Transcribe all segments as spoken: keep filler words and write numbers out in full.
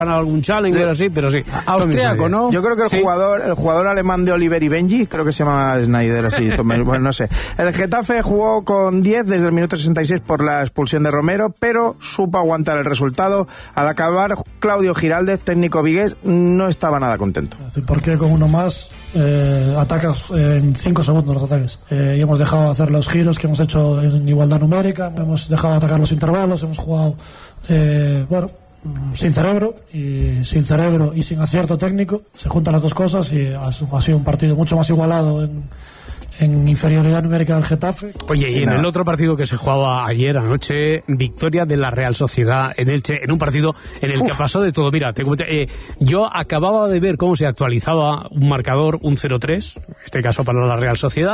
algún challenger así, pero sí. Austriaco, ¿no? Yo creo que el sí. jugador el jugador alemán de Oliver y Benji, creo que se llama Snyder, así, bueno, no sé. El Getafe jugó con diez desde el minuto sesenta y seis por la expulsión de Romero, pero supo aguantar el resultado. Al acabar, Claudio Giraldez, técnico vigués, no estaba nada contento. Porque con uno más eh, atacas eh, en cinco segundos los ataques. Eh, y hemos dejado de hacer los giros que hemos hecho en igualdad numérica, hemos dejado de atacar los intervalos, hemos jugado, eh, bueno, sin cerebro, y sin cerebro y sin acierto técnico. Se juntan las dos cosas y ha, ha sido un partido mucho más igualado en, en inferioridad numérica del Getafe. Oye, y en el otro partido que se jugaba ayer anoche, victoria de la Real Sociedad en Elche, en un partido en el que pasó de todo. Mira, te, eh, yo acababa de ver cómo se actualizaba un marcador, un cero tres, en este caso para la Real Sociedad,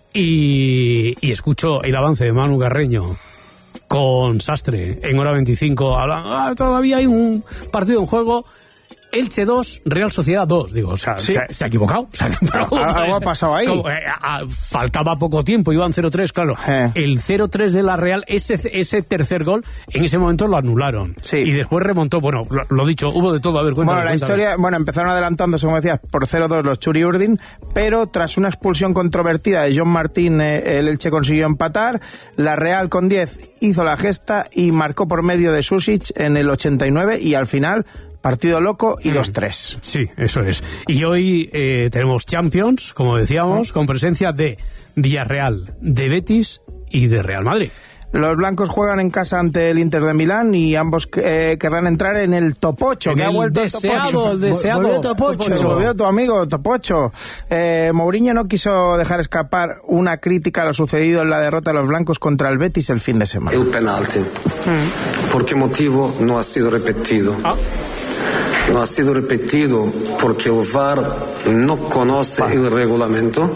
y, y escucho el avance de Manu Carreño con Sastre en hora veinticinco, hablando, ah, todavía hay un partido en juego, Elche dos, Real Sociedad dos. Digo, o sea, sí. se, se ha equivocado. O sea, algo ha pasado ahí. Como, eh, a, faltaba poco tiempo, iban cero tres, claro. Eh. El cero tres de la Real, ese, ese tercer gol, en ese momento lo anularon. Sí. Y después remontó. Bueno, lo, lo dicho, hubo de todo. A ver, cuéntame. Bueno, la cuéntame. historia, bueno, empezaron adelantándose, como decías, por cero dos los Churi Urdin, pero tras una expulsión controvertida de John Martín, eh, el Elche consiguió empatar. La Real con diez hizo la gesta y marcó por medio de Susic en el ochenta y nueve, y al final partido loco y dos tres. Sí, eso es. Y hoy eh, tenemos Champions, como decíamos, con presencia de Villarreal, de Betis y de Real Madrid. Los blancos juegan en casa ante el Inter de Milán y ambos eh, querrán entrar en el top ocho, En que ha el vuelto deseado, Topocho. el deseado Volvió Topocho. Topocho. Volvió tu amigo Topocho. Eh, Mourinho no quiso dejar escapar una crítica a lo sucedido en la derrota de los blancos contra el Betis el fin de semana. El penalti. Mm. ¿Por qué motivo no ha sido repetido? Ah. No ha sido repetido porque el V A R no conoce el reglamento.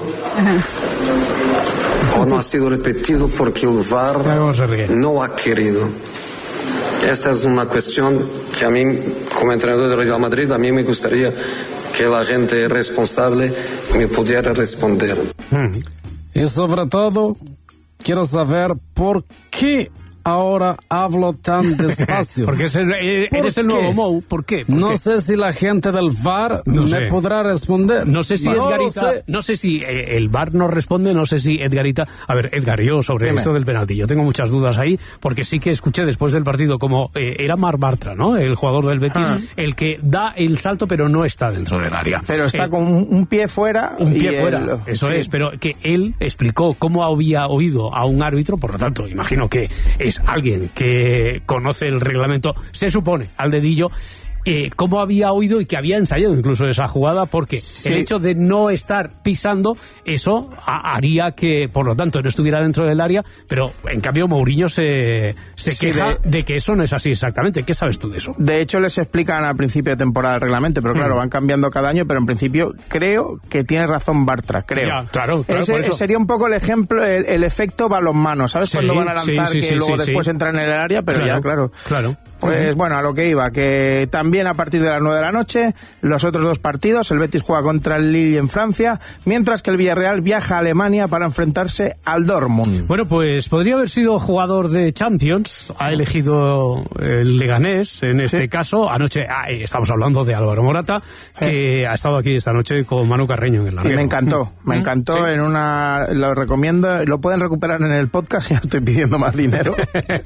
O no ha sido repetido porque el V A R no ha querido. Esta es una cuestión que a mí, como entrenador del Real Madrid, a mí me gustaría que la gente responsable me pudiera responder. Y sobre todo, quiero saber por qué ahora hablo tan despacio. Porque es el, eres el nuevo Mou. ¿Por qué? ¿Por no qué? sé si la gente del V A R No me sé. podrá responder. No sé si no Edgarita, sé. no sé si eh, el V A R nos responde, no sé si Edgarita... A ver, Edgar, yo sobre Dime. esto del penalti, yo tengo muchas dudas ahí, porque sí que escuché después del partido como eh, era Marc Bartra, ¿no? El jugador del Betis, Ah. el que da el salto pero no está dentro del área. Pero está Eh, con un, un pie fuera. un y pie fuera, el- eso sí. es, pero que él explicó cómo había oído a un árbitro, por lo tanto, imagino que es alguien que conoce el reglamento, se supone, al dedillo, eh, cómo había oído y que había ensayado incluso esa jugada, porque Sí. el hecho de no estar pisando, eso ha- haría que, por lo tanto, no estuviera dentro del área, pero en cambio Mourinho se, se Sí, queja de- de... que eso no es así exactamente. ¿Qué sabes tú de eso? De hecho, les explican al principio de temporada el reglamento, pero claro, Mm. van cambiando cada año, pero en principio creo que tiene razón Bartra, creo. Ya, claro, claro, Ese por eso. sería un poco el ejemplo, el, el efecto balonmano, ¿sabes? Sí, Cuando van a lanzar, sí, sí, que sí, luego sí, después sí. entran en el área, pero ya, claro. Claro. Pues bueno, a lo que iba, que también a partir de las nueve de la noche, los otros dos partidos, el Betis juega contra el Lille en Francia, mientras que el Villarreal viaja a Alemania para enfrentarse al Dortmund. Bueno, pues podría haber sido jugador de Champions, ha elegido el Leganés, en este Sí. caso. Anoche ah, eh, estamos hablando de Álvaro Morata, que ha estado aquí esta noche con Manu Carreño en el Y larguero. me encantó, me encantó, Sí. en una, lo recomiendo, lo pueden recuperar en el podcast, ya estoy pidiendo más dinero.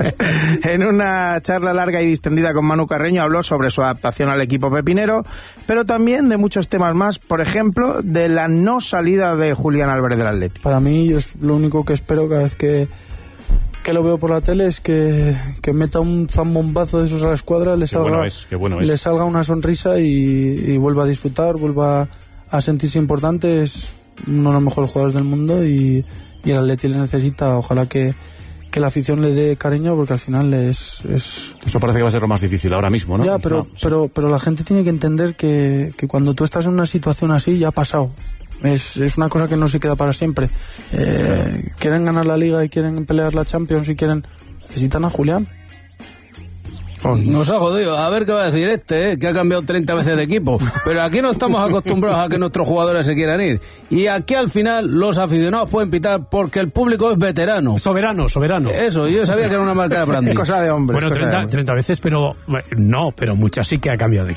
En una charla larga y distendida con Manu Carreño habló sobre su adaptación al equipo pepinero, pero también de muchos temas más, por ejemplo, de la no salida de Julián Álvarez del Atleti. Para mí, yo es lo único que espero cada vez que, que lo veo por la tele es que, que meta un zambombazo de esos a la escuadra, le salga, bueno es, qué bueno es. le salga una sonrisa y, y vuelva a disfrutar, vuelva a sentirse importante. Es uno de los mejores jugadores del mundo y, y el Atleti le necesita. Ojalá que, que la afición le dé cariño, porque al final es... es Eso parece que va a ser lo más difícil ahora mismo, ¿no? Ya, pero, No, sí. pero, pero la gente tiene que entender que, que cuando tú estás en una situación así ya ha pasado. Es, es una cosa que no se queda para siempre. Eh, quieren ganar la Liga y quieren pelear la Champions y quieren... Necesitan a Julián. Nos ha jodido. A ver qué va a decir este, ¿eh? Que ha cambiado treinta veces de equipo. Pero aquí no estamos acostumbrados a que nuestros jugadores se quieran ir. Y aquí al final los aficionados pueden pitar porque el público es veterano. Soberano, soberano. Eso, yo sabía que era una marca de brandy. Cosa de hombres. Bueno, treinta, treinta veces, pero no, pero muchas sí que ha cambiado de